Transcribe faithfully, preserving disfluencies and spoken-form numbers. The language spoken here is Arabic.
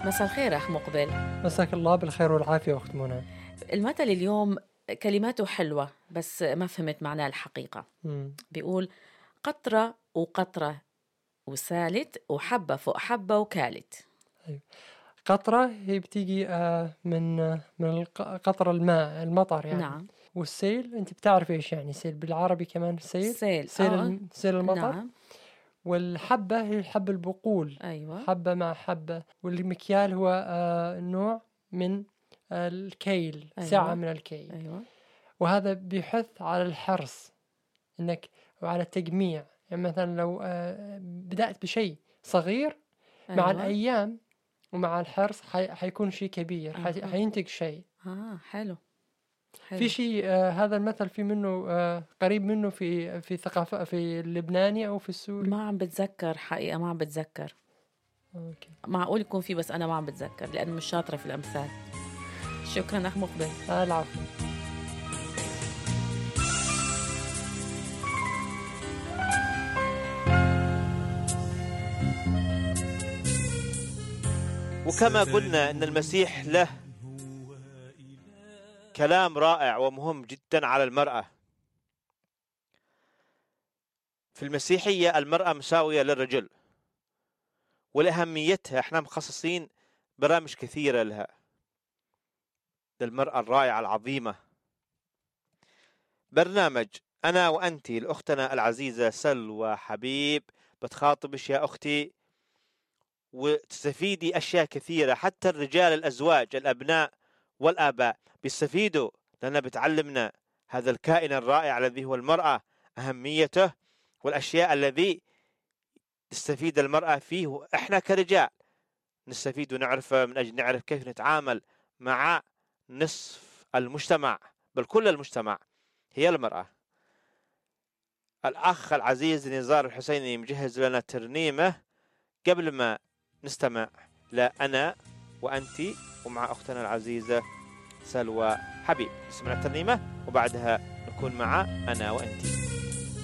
مساء الخير أخ مقبل. مساك الله بالخير والعافية أخت منى. المثل اليوم كلماته حلوة بس ما فهمت معناه الحقيقة. مم. بيقول قطرة وقطرة وسالت وحبة فوق حبة وكالت. أيوة. قطرة هي بتيجي آه من آه من الق- قطر الماء المطر يعني. نعم. والسيل أنت بتعرف إيش يعني سيل بالعربي كمان سيل سيل سيل, آه. الم... سيل المطر. نعم. والحبة هي حب البقول. أيوة. حبة مع حبة. والمكيال هو آه نوع من آه الكيل. أيوة. ساعة من الكيل. أيوة. وهذا بيحث على الحرص إنك وعلى التجميع. يعني مثلا لو آه بدأت بشيء صغير مع أيوة. الأيام ومع الحرص حي... حيكون شيء كبير. حي... آه. حينتج شيء. آه حلو. حلو. في شيء آه هذا المثل في منه آه قريب منه في في ثقافة في اللبناني أو في السوري. ما عم بتذكر حقيقة، ما عم بتذكر. أوكي. معقول يكون في بس أنا ما عم بتذكر لأنه مش شاطرة في الأمثال. شكرا أخ مقبل. آه العفو. وكما قلنا أن المسيح له كلام رائع ومهم جدا على المرأة. في المسيحية المرأة مساوية للرجل، ولأهميتها احنا مخصصين برامج كثيرة لها، للمرأة الرائعة العظيمة. برنامج أنا وأنتي لأختنا العزيزة سلوى حبيب بتخاطبش يا أختي وتستفيدي أشياء كثيرة. حتى الرجال الأزواج الأبناء والآباء بيستفيدوا، لأنها بتعلمنا هذا الكائن الرائع الذي هو المرأة، أهميته والأشياء الذي تستفيد المرأة فيه، وإحنا كرجال نستفيد ونعرف من أجل نعرف كيف نتعامل مع نصف المجتمع، بل كل المجتمع هي المرأة. الأخ العزيز نزار الحسيني مجهز لنا ترنيمة قبل ما نستمع لا أنا وأنتي ومع أختنا العزيزة سلوى حبيب. نسمع الترنيمة وبعدها نكون مع أنا وأنتي.